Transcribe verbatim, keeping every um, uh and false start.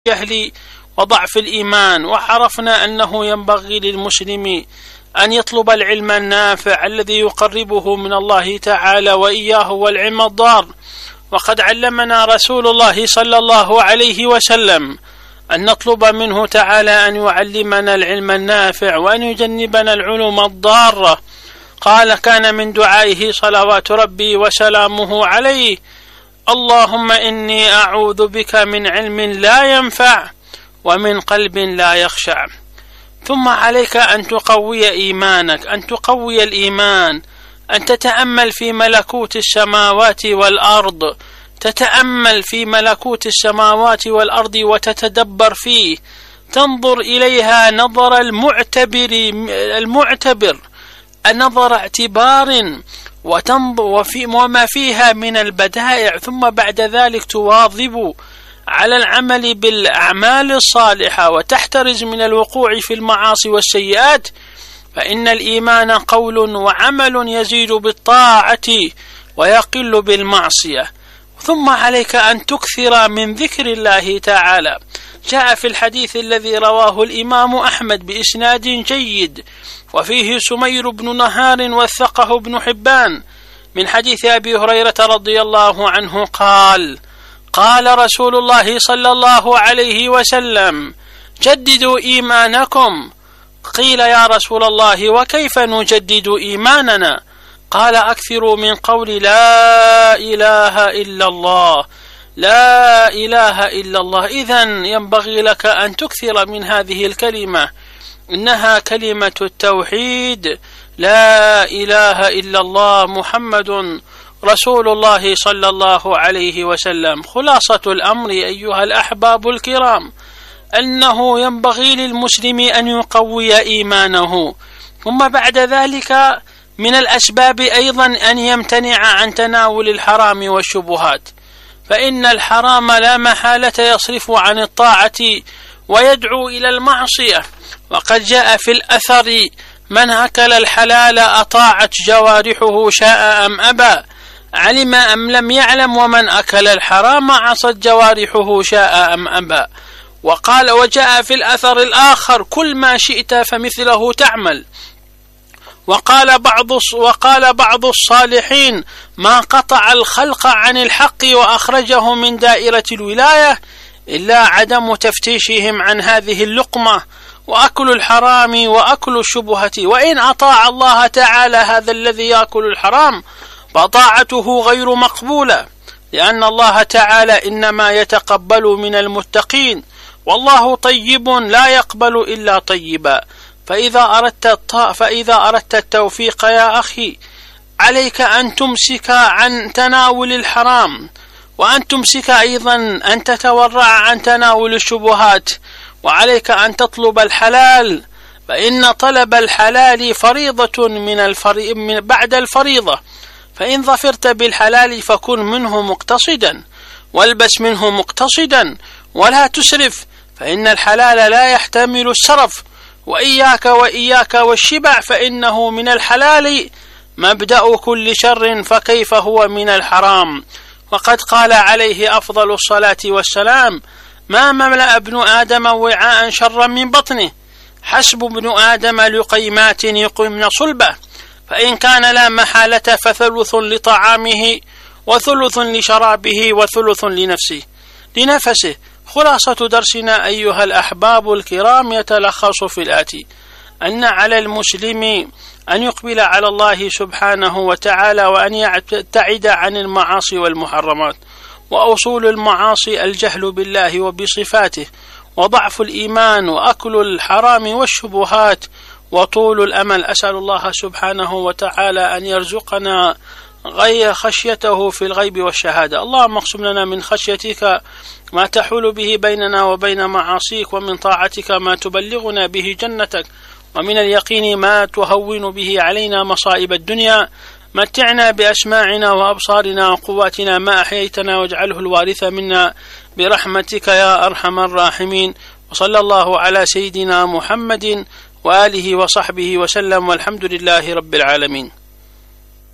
الجهل وضعف الإيمان، وعرفنا أنه ينبغي للمسلم أن يطلب العلم النافع الذي يقربه من الله تعالى وإياه والعلم الضار. وقد علمنا رسول الله صلى الله عليه وسلم أن نطلب منه تعالى أن يعلمنا العلم النافع وأن يجنبنا العلوم الضارة. قال: كان من دعائه صلوات ربي وسلامه عليه: اللهم إني أعوذ بك من علم لا ينفع ومن قلب لا يخشع. ثم عليك أن تقوي إيمانك، أن تقوي الإيمان، أن تتأمل في ملكوت السماوات والأرض، تتأمل في ملكوت السماوات والأرض وتتدبر فيه، تنظر إليها نظر المعتبر المعتبر نظر اعتبار، وتنظر وفي وما فيها من البدائع، ثم بعد ذلك تواظب على العمل بالأعمال الصالحة وتحترز من الوقوع في المعاصي والسيئات، فإن الإيمان قول وعمل يزيد بالطاعة ويقل بالمعصية. ثم عليك أن تكثر من ذكر الله تعالى. جاء في الحديث الذي رواه الإمام أحمد بإسناد جيد وفيه سمير بن نهار وثقه ابن حبان من حديث أبي هريرة رضي الله عنه قال: قال رسول الله صلى الله عليه وسلم: جددوا إيمانكم. قيل: يا رسول الله وكيف نجدد إيماننا؟ قال: أكثروا من قول لا إله إلا الله، لا إله إلا الله. إذن ينبغي لك أن تكثر من هذه الكلمة، إنها كلمة التوحيد، لا إله إلا الله محمد رسول الله صلى الله عليه وسلم. خلاصة الأمر أيها الأحباب الكرام أنه ينبغي للمسلم أن يقوي إيمانه، ثم بعد ذلك من الأسباب أيضا أن يمتنع عن تناول الحرام والشبهات، فإن الحرام لا محالة يصرف عن الطاعة ويدعو إلى المعصية. وقد جاء في الأثر: من أكل الحلال أطاعت جوارحه شاء أم أبى، علم أم لم يعلم، ومن أكل الحرام عصت جوارحه شاء أم أبى. وقال وجاء في الأثر الآخر: كل ما شئت فمثله تعمل. وقال بعض وقال بعض الصالحين: ما قطع الخلق عن الحق وأخرجه من دائرة الولاية إلا عدم تفتيشهم عن هذه اللقمة وأكل الحرام وأكل الشبهة. وإن أطاع الله تعالى هذا الذي يأكل الحرام فطاعته غير مقبولة، لأن الله تعالى إنما يتقبل من المتقين، والله طيب لا يقبل إلا طيبا. فإذا أردت الط... فإذا أردت التوفيق يا أخي عليك أن تمسك عن تناول الحرام، وأن تمسك أيضا أن تتورع عن تناول الشبهات، وعليك أن تطلب الحلال، فإن طلب الحلال فريضة من الفري... من بعد الفريضة. فإن ظفرت بالحلال فكن منه مقتصدا، والبس منه مقتصدا، ولا تسرف، فإن الحلال لا يحتمل السرف. وإياك وإياك والشبع، فإنه من الحلال مبدأ كل شر، فكيف هو من الحرام؟ وقد قال عليه أفضل الصلاة والسلام: ما ملأ ابن آدم وعاء شرا من بطنه، حسب ابن آدم لقيمات يقمن صلبه، فإن كان لا محالة فثلث لطعامه وثلث لشرابه وثلث لنفسه لنفسه. خلاصة درسنا أيها الأحباب الكرام يتلخص في الآتي: أن على المسلم أن يقبل على الله سبحانه وتعالى، وأن يبتعد عن المعاصي والمحرمات. وأصول المعاصي الجهل بالله وبصفاته، وضعف الإيمان، وأكل الحرام والشبهات، وطول الأمل. أسأل الله سبحانه وتعالى أن يرزقنا غير خشيته في الغيب والشهادة. اللهم اقسم لنا من خشيتك ما تحول به بيننا وبين معاصيك، ومن طاعتك ما تبلغنا به جنتك، ومن اليقين ما تهون به علينا مصائب الدنيا. متعنا بأسماعنا وأبصارنا وقواتنا ما أحييتنا، واجعله الوارث منا برحمتك يا أرحم الراحمين. وصلى الله على سيدنا محمد وآله وصحبه وسلم، والحمد لله رب العالمين.